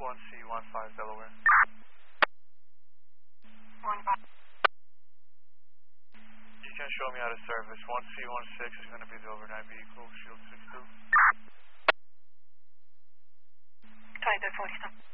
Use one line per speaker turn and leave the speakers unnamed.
1C15 Delaware.
15.
You can show me out of service. 1C16 is going to be the overnight vehicle, Shield 62.
2247.